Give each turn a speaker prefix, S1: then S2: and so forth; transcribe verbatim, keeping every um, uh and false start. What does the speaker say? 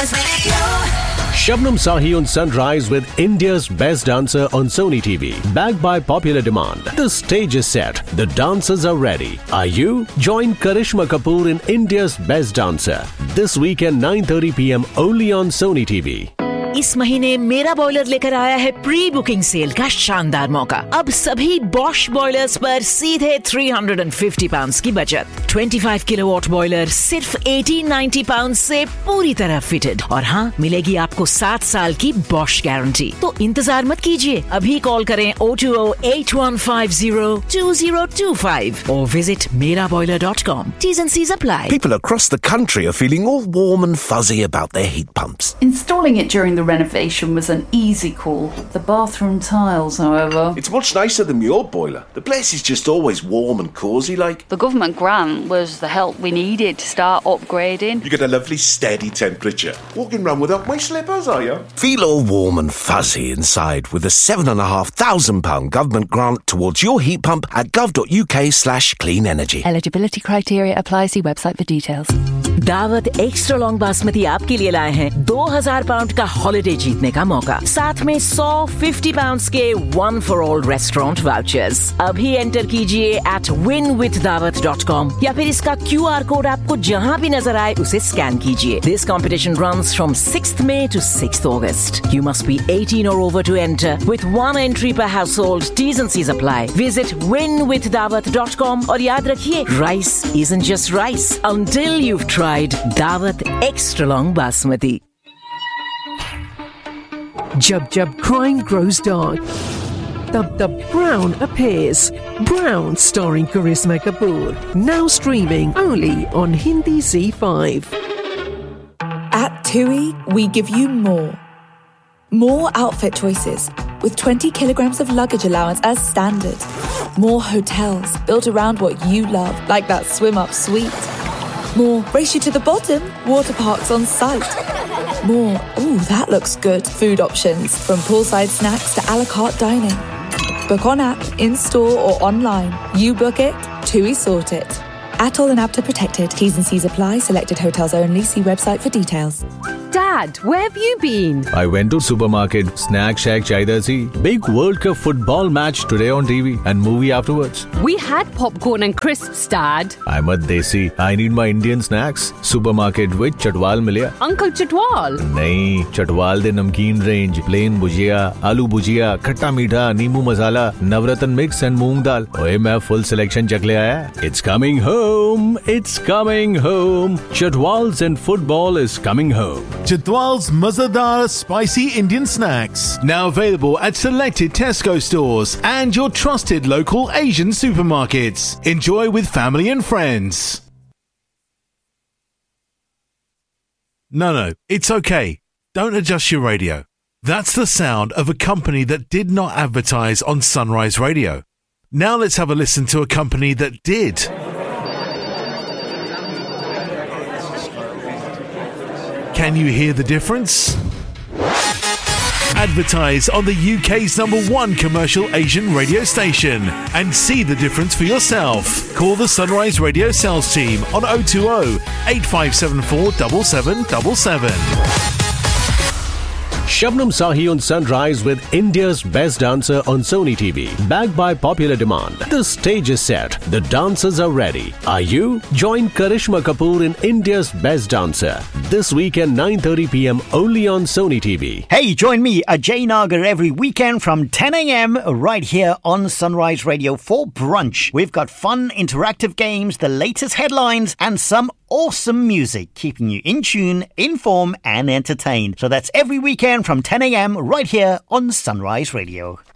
S1: Sunrise Radio.
S2: Shabnam Sahi on Sunrise with India's best dancer on Sony T V. Backed by popular demand. The stage is set. The dancers are ready. Are you? Join Karishma Kapoor in India's best dancer. This weekend nine thirty p.m. only on Sony T V.
S3: इस महीने मेरा boiler लेकर आया है pre booking cell का शानदार मौका। अब सभी बॉश बॉयलर्स पर सीधे तीन सौ पचास पाउंड्स की बचत। पच्चीस किलोवाट बॉयलर सिर्फ अठारह सौ नब्बे पाउंड्स से पूरी तरह फिटेड। और हाँ, मिलेगी आपको सात साल की बॉश गारंटी। तो इंतजार मत कीजिए, अभी कॉल करें O two O eight one five zero to zero to five और विजिट मेरा boiler dot com. T's and C's apply.
S4: People across the country are feeling all warm and fuzzy about their heat pumps.
S5: Installing it during the renovation was an easy call. The bathroom tiles, however...
S6: It's much nicer than your boiler. The place is just always warm and cosy like.
S5: The government grant was the help we needed to start upgrading.
S6: You get a lovely steady temperature. Walking around without my slippers, are you?
S4: Feel all warm and fuzzy inside with a seven and a half thousand pound government grant towards your heat pump at gov.uk slash clean energy.
S7: Eligibility criteria apply. See website for details.
S3: दावत extra long basmati आपके लिए लाए हैं दो हज़ार pound का holiday जीतने का मौका, साथ में सौ पचास पाउंड्स के one for all restaurant vouchers. अभी एंटर कीजिए एट विन विद दावत डॉट कॉम या फिर इसका क्यू आर कोड आपको जहां भी नजर आए उसे स्कैन कीजिए। This competition runs from sixth May to sixth August. You must be eighteen or over to enter with one entry per household. T's and C's apply. Visit win with dawat dot com और याद रखिए, rice isn't just rice until you've tried Dawat Extra Long Basmati.
S8: Jab Jab crime grows dark, Dub Dub Brown appears. Brown starring Karisma Kapoor. Now streaming only on Hindi Z five.
S9: At TUI, we give you more. More outfit choices with twenty kilograms of luggage allowance as standard. More hotels built around what you love, like that swim-up suite. More race you to the bottom, water parks on site. More, ooh, that looks good, food options from poolside snacks to a la carte dining. Book on app, in-store or online. You book it, TUI sort it. Atoll and APTA protected. T's and C's apply. Selected hotels only. See website for details.
S10: Dad, where have you been?
S2: I went to supermarket. Snack shack chahiye thi. Big World Cup football match today on T V and movie afterwards.
S10: We had popcorn and crisps, Dad.
S2: I'm a desi. I need my Indian snacks. Supermarket with Chatwal milya.
S10: Uncle Chatwal?
S2: नहीं, Chatwal de namkeen range, plain bhujia, aloo bhujia, खट्टा मीठा, नींबू मसाला, नवरत्न mix and मूंग दाल. ओए मैं full selection चख ले आया. It's coming home. It's coming home. Chatwal's and football is coming home.
S11: Chatwal's Mazadar Spicy Indian Snacks. Now available at selected Tesco stores and your trusted local Asian supermarkets. Enjoy with family and friends. No, no, it's okay. Don't adjust your radio. That's the sound of a company that did not advertise on Sunrise Radio. Now let's have a listen to a company that did. Can you hear the difference? Advertise on the U K's number one commercial Asian radio station and see the difference for yourself. Call the Sunrise Radio sales team on oh two oh, eight five seven four, seven seven seven seven.
S2: Shabnam Sahi on Sunrise with India's best dancer on Sony T V. Backed by popular demand. The stage is set. The dancers are ready. Are you? Join Karishma Kapoor in India's best dancer. This weekend nine thirty p.m. only on Sony T V.
S12: Hey, join me, Ajay Nagar, every weekend from ten a.m. right here on Sunrise Radio for brunch. We've got fun, interactive games, the latest headlines, and some awesome music, keeping you in tune, informed, and entertained. So that's every weekend from ten a.m. right here on Sunrise Radio.